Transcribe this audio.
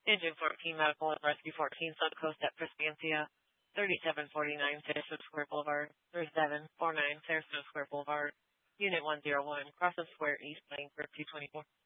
Engine 14, Medical and Rescue 14, Suncoast at Prespancia, 3749 Sarasota Square Boulevard, 3749 Sarasota Square Boulevard, Unit 101, Crossing Square East, Langford 224.